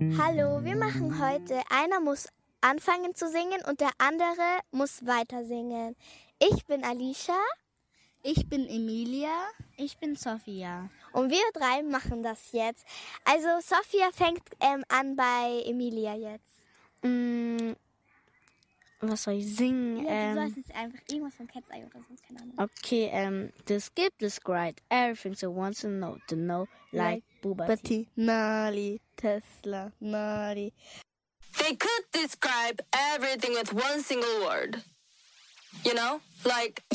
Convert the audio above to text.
Hallo, wir machen heute, einer muss anfangen zu singen und der andere muss weiter singen. Ich bin Alicia. Ich bin Emilia. Ich bin Sophia. Und wir drei machen das jetzt. Also Sophia fängt an bei Emilia jetzt. Was soll ich singen? Ja, du sollst jetzt einfach irgendwas von Cat's Eye oder so, keine Ahnung. Okay, skip, describe everything so wants to know, like Bubati, Nali, Tesla, Nali. They could describe everything with one single word. You know? Like